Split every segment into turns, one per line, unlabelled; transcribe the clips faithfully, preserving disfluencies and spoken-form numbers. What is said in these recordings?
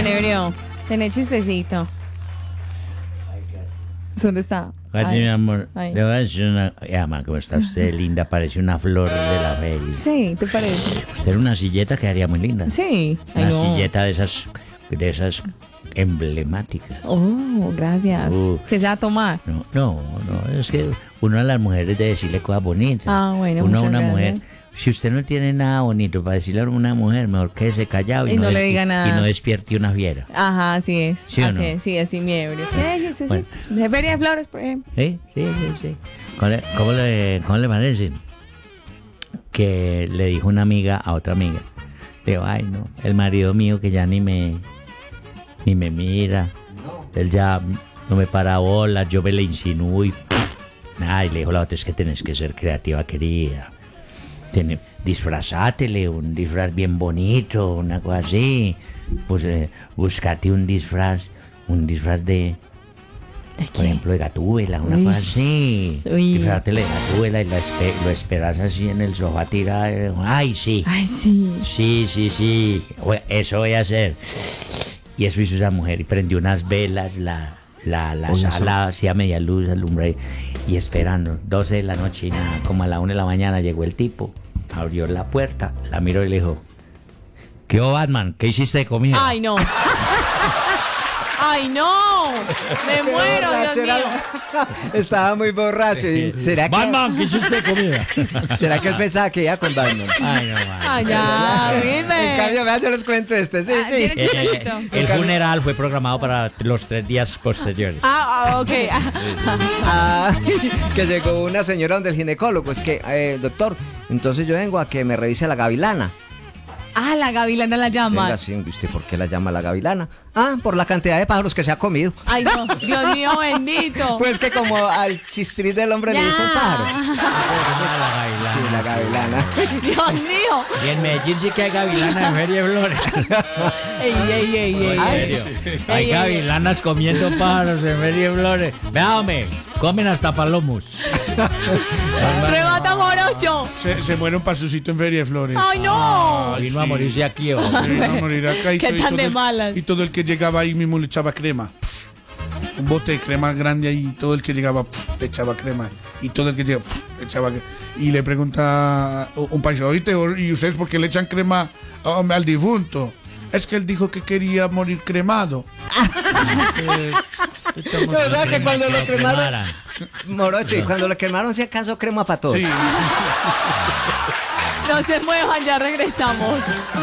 Don Hebreo, tenés chistecito. ¿Dónde está?
Ay,
Ay,
mi amor,
ay.
le voy a decir una... Ay, ama, ¿cómo está usted, linda? Parece una flor de la feria.
Sí, ¿te parece?
Usted en una silleta quedaría muy linda.
Sí. Ay,
Una
no.
silleta de esas, de esas emblemáticas.
Oh, gracias.
Uh.
¿Qué se va a tomar?
No, no, no, es que uno a las mujeres debe decirle cosas bonitas.
Ah, bueno,
Uno a
muchas
una
gracias.
mujer, si usted no tiene nada bonito para decirle a una mujer, mejor quédese callado y,
Y no le
des-
diga nada.
y no despierte una fiera.
Ajá, así es.
¿Sí o
así
no?
es, sí, así mi Hebreo. ¿Qué es eso?
Bueno.
De Feria de Flores, por ejemplo.
¿Sí? Sí, sí, sí. ¿Cómo le, cómo le, cómo le parece? Que le dijo una amiga a otra amiga. Le dijo, ay, no, el marido mío que ya ni me, ni me mira. Él ya no me para bolas, yo me le insinúo y... Ay, le dijo la otra, es que tenés que ser creativa, querida. Ten, disfrazátele, un disfraz bien bonito, una cosa así. Pues eh, búscate un disfraz, un disfraz de...
¿De
Por ejemplo, de Gatúbela, una
Uy,
cosa así.
uy.
Disfrátele de Gatúbela y lo, espe- lo esperas así en el sofá tirado. Ay, sí.
Ay, sí.
Sí, sí, sí. Voy- Eso voy a hacer. Y eso hizo esa mujer. Y prendió unas velas, la, la, la sala hacía media luz, alumbra y, y esperando. doce de la noche y nada. Como a la una de la mañana llegó el tipo, abrió la puerta, la miró y le dijo: ¿qué hubo, Batman? ¿Qué hiciste de comida?
Ay, no. Ay, no. Me muero, Dios mío.
Estaba muy borracho. y- ¿Será que,
Batman, ¿qué hiciste de comida?
¿será que él pensaba que iba con Batman?
Ay, no, man.
Ay, ya, dime.
En cambio, vean, yo les cuento este. Sí,
Ah,
sí.
¿tiene
Eh,
chistecito?
el funeral fue programado para los tres días posteriores.
Ah, ah, ok.
Ah, que llegó una señora donde el ginecólogo. Es que, eh, doctor, entonces yo vengo a que me revise la gavilana.
Ah, la gavilana la llama.
Venga, sí, ¿usted por qué la llama la gavilana? Ah, por la cantidad de pájaros que se ha comido.
Ay, no. Dios mío, bendito.
Pues que como al chistriz del hombre le
Ya.
hizo un pájaro.
Ah,
Sí, la gavilana.
Dios mío.
Y en Medellín sí que hay gavilanas en Feria de Flores.
Ey, ey, ey, ey.
En
ey.
serio. Hay
Ey, ey,
gavilanas comiendo pájaros en Feria de Flores. Véame, comen hasta palomos.
Rebata morocho.
Se, se muere un pasucito en Feria de Flores.
Ay, no.
Vino a morirse aquí. ¿O?
Se vino a morir acá y,
Qué
to- y
tan
todo
de
el,
malas.
y todo el que llegaba ahí mismo le echaba crema. Un bote de crema grande ahí, y todo el que llegaba pf, le echaba crema. Y todo el que llegaba pf, le echaba crema. Y le pregunta un paisano, oíste, ¿y ustedes por qué le echan crema oh, al difunto? Es que él dijo que quería morir cremado. Entonces, le echamos
No, ¿sabes que
crema.
cuando lo
Lo
cremaron?
quemaran.
Morocho, y cuando lo quemaron, se acaso crema para todos.
Sí,
No se muevan, ya regresamos.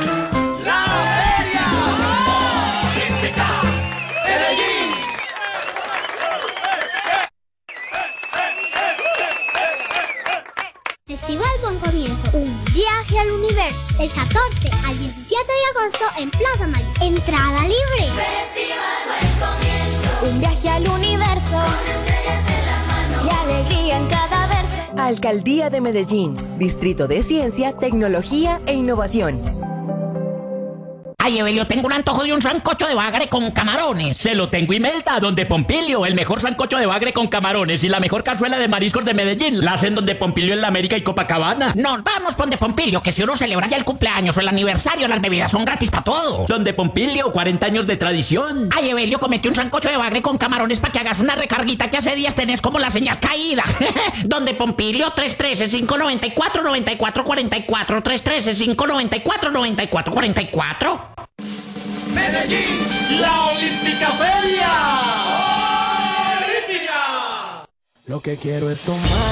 Festival Buen Comienzo, un viaje al universo. El catorce al diecisiete de agosto en Plaza Mayor. Entrada libre.
Festival Buen Comienzo,
Un viaje al universo.
con estrellas en las manos.
Y alegría en cada verso.
Alcaldía de Medellín, Distrito de Ciencia, Tecnología e Innovación.
Ay, Evelio, tengo un antojo de un sancocho de bagre con camarones.
Se lo tengo, Imelda, donde Pompilio, el mejor sancocho de bagre con camarones y la mejor cazuela de mariscos de Medellín. La hacen donde Pompilio en la América y Copacabana.
Nos vamos con de Pompilio, que si uno celebra ya el cumpleaños o el aniversario, las bebidas son gratis para todos.
Donde Pompilio, cuarenta años de tradición.
Ay, Evelio, comete un sancocho de bagre con camarones para que hagas una recarguita que hace días tenés como la señal caída. Donde Pompilio, tres uno tres, cinco nueve cuatro, nueve cuatro cuatro cuatro, tres uno tres, cinco nueve cuatro, nueve cuatro cuatro cuatro.
Medellín, la Olímpica Feria. Olímpica.
Lo que quiero es tomar.